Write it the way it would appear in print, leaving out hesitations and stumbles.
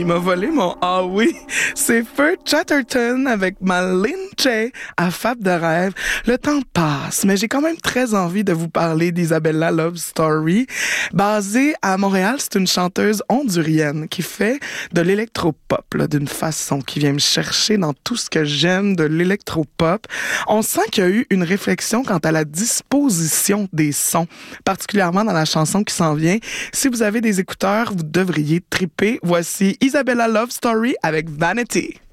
m'a volé mon ah oui. C'est Feu Chatterton avec Malinche à Fab de rêve. Le temps passe, mais j'ai quand même très envie de vous parler d'Isabella Love Story. Basée à Montréal, c'est une chanteuse hondurienne qui fait de l'électropop d'une façon qui vient me chercher dans tout ce que j'aime de l'électropop. On sent qu'il y a eu une réflexion quant à la disposition des sons, particulièrement dans la chanson qui s'en vient. Si vous avez des écouteurs, vous devriez triper. Voici Isabella Love Story avec Vanity.